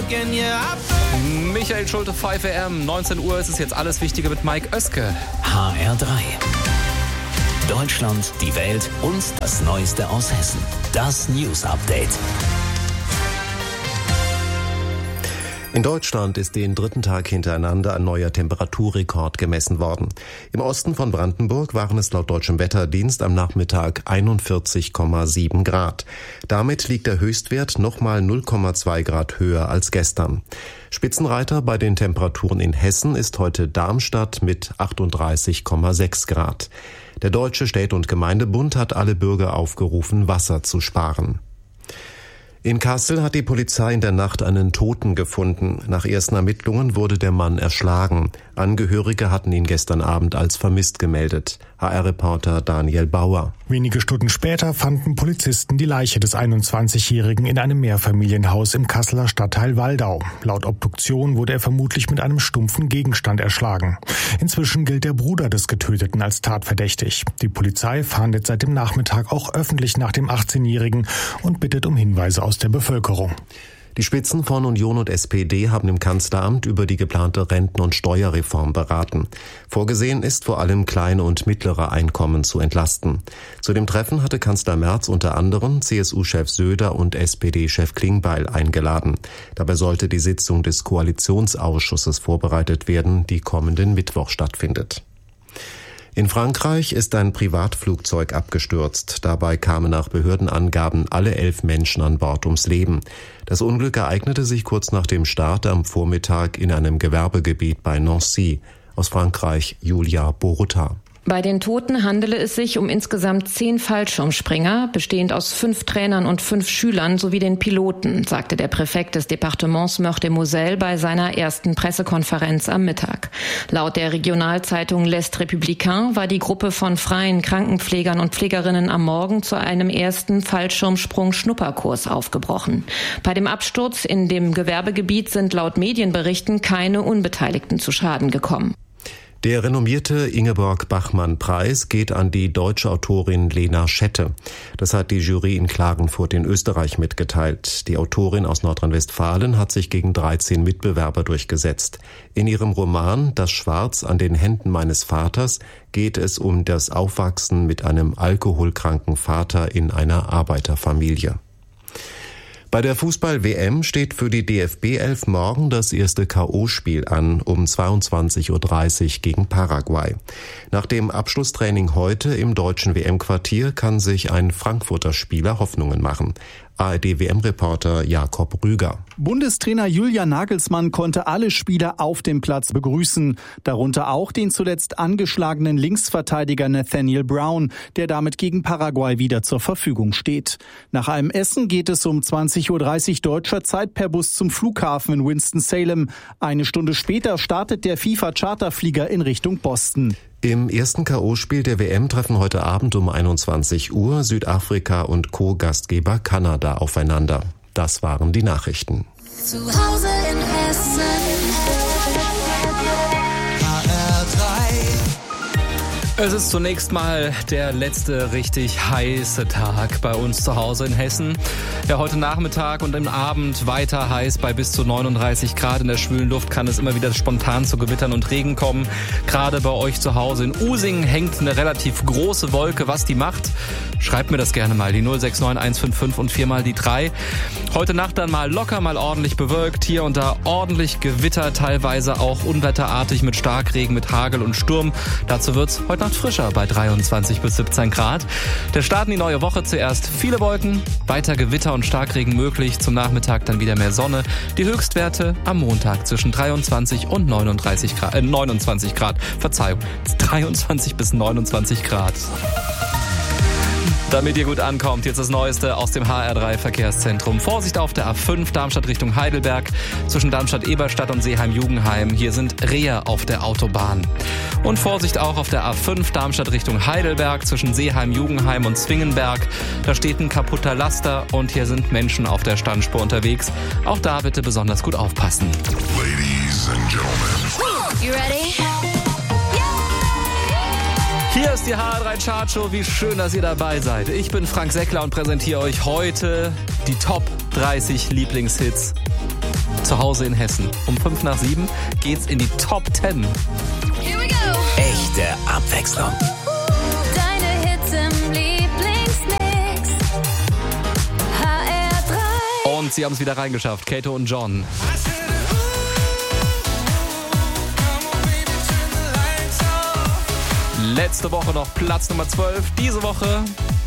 again, yeah, I... Michael Schulte, 5 AM, 19 Uhr ist es jetzt alles Wichtige mit Mike Oeske. HR3. Deutschland, die Welt und das Neueste aus Hessen. Das News Update. In Deutschland ist den dritten Tag hintereinander ein neuer Temperaturrekord gemessen worden. Im Osten von Brandenburg waren es laut deutschem Wetterdienst am Nachmittag 41,7 Grad. Damit liegt der Höchstwert nochmal 0,2 Grad höher als gestern. Spitzenreiter bei den Temperaturen in Hessen ist heute Darmstadt mit 38,6 Grad. Der Deutsche Städte- und Gemeindebund hat alle Bürger aufgerufen, Wasser zu sparen. In Kassel hat die Polizei in der Nacht einen Toten gefunden. Nach ersten Ermittlungen wurde der Mann erschlagen. Angehörige hatten ihn gestern Abend als vermisst gemeldet. HR-Reporter Daniel Bauer. Wenige Stunden später fanden Polizisten die Leiche des 21-Jährigen in einem Mehrfamilienhaus im Kasseler Stadtteil Waldau. Laut Obduktion wurde er vermutlich mit einem stumpfen Gegenstand erschlagen. Inzwischen gilt der Bruder des Getöteten als tatverdächtig. Die Polizei fahndet seit dem Nachmittag auch öffentlich nach dem 18-Jährigen und bittet um Hinweise aus der Bevölkerung. Die Spitzen von Union und SPD haben im Kanzleramt über die geplante Renten- und Steuerreform beraten. Vorgesehen ist vor allem kleine und mittlere Einkommen zu entlasten. Zu dem Treffen hatte Kanzler Merz unter anderem CSU-Chef Söder und SPD-Chef Klingbeil eingeladen. Dabei sollte die Sitzung des Koalitionsausschusses vorbereitet werden, die kommenden Mittwoch stattfindet. In Frankreich ist ein Privatflugzeug abgestürzt. Dabei kamen nach Behördenangaben alle 11 Menschen an Bord ums Leben. Das Unglück ereignete sich kurz nach dem Start am Vormittag in einem Gewerbegebiet bei Nancy. Aus Frankreich Julia Boruta. Bei den Toten handele es sich um insgesamt 10 Fallschirmspringer, bestehend aus 5 Trainern und 5 Schülern sowie den Piloten, sagte der Präfekt des Departements Meurthe-et-Moselle bei seiner ersten Pressekonferenz am Mittag. Laut der Regionalzeitung L'Est Républicain war die Gruppe von freien Krankenpflegern und Pflegerinnen am Morgen zu einem ersten Fallschirmsprung-Schnupperkurs aufgebrochen. Bei dem Absturz in dem Gewerbegebiet sind laut Medienberichten keine Unbeteiligten zu Schaden gekommen. Der renommierte Ingeborg-Bachmann-Preis geht an die deutsche Autorin Lena Schette. Das hat die Jury in Klagenfurt in Österreich mitgeteilt. Die Autorin aus Nordrhein-Westfalen hat sich gegen 13 Mitbewerber durchgesetzt. In ihrem Roman »Das Schwarz an den Händen meines Vaters« geht es um das Aufwachsen mit einem alkoholkranken Vater in einer Arbeiterfamilie. Bei der Fußball-WM steht für die DFB-11 morgen das erste K.O.-Spiel an, um 22:30 Uhr gegen Paraguay. Nach dem Abschlusstraining heute im deutschen WM-Quartier kann sich ein Frankfurter Spieler Hoffnungen machen. ARD-WM-Reporter Jakob Rüger. Bundestrainer Julian Nagelsmann konnte alle Spieler auf dem Platz begrüßen, darunter auch den zuletzt angeschlagenen Linksverteidiger Nathaniel Brown, der damit gegen Paraguay wieder zur Verfügung steht. Nach einem Essen geht es um 20:30 Uhr deutscher Zeit per Bus zum Flughafen in Winston-Salem. Eine Stunde später startet der FIFA-Charterflieger in Richtung Boston. Im ersten K.O.-Spiel der WM treffen heute Abend um 21 Uhr Südafrika und Co-Gastgeber Kanada aufeinander. Das waren die Nachrichten. Zu Hause in Hessen. Es ist zunächst mal der letzte richtig heiße Tag bei uns zu Hause in Hessen. Ja, heute Nachmittag und im Abend weiter heiß bei bis zu 39 Grad. In der schwülen Luft kann es immer wieder spontan zu Gewittern und Regen kommen. Gerade bei euch zu Hause in Usingen hängt eine relativ große Wolke. Was die macht, schreibt mir das gerne mal. Die 069 155 und 4 mal die 3. Heute Nacht dann mal locker, mal ordentlich bewölkt. Hier und da ordentlich Gewitter, teilweise auch unwetterartig mit Starkregen, mit Hagel und Sturm. Dazu wird's heute Nacht frischer bei 23 bis 17 Grad. Der Start in die neue Woche zuerst viele Wolken, weiter Gewitter und Starkregen möglich. Zum Nachmittag dann wieder mehr Sonne. Die Höchstwerte am Montag zwischen 23 und 29 Grad. Verzeihung, 23 bis 29 Grad. Damit ihr gut ankommt, jetzt das Neueste aus dem HR3 Verkehrszentrum. Vorsicht auf der A5 Darmstadt Richtung Heidelberg, zwischen Darmstadt-Eberstadt und Seeheim-Jugenheim. Hier sind Rehe auf der Autobahn. Und Vorsicht auch auf der A5 Darmstadt Richtung Heidelberg, zwischen Seeheim-Jugenheim und Zwingenberg. Da steht ein kaputter Laster und hier sind Menschen auf der Standspur unterwegs. Auch da bitte besonders gut aufpassen. Ladies and gentlemen. You ready? Hier ist die HR3 Chartshow. Wie schön, dass ihr dabei seid. Ich bin Frank Seckler und präsentiere euch heute die Top 30 Lieblingshits zu Hause in Hessen. Um 5:05 geht's in die Top 10. Here we go. Echte Abwechslung. Deine Hits im Lieblingsmix. HR3. Und sie haben es wieder reingeschafft. Kato und John. Letzte Woche noch Platz Nummer 12. Diese Woche